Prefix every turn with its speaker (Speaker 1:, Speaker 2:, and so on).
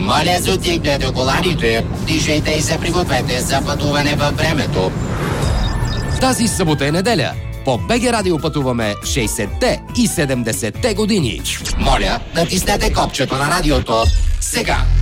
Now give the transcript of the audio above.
Speaker 1: Моля, затигнете коланите, дишайте и се пригответе за пътуване във времето.
Speaker 2: Тази събота и неделя по БГ Радио пътуваме 60-те и 70-те години.
Speaker 1: Моля, натиснете копчето на радиото сега.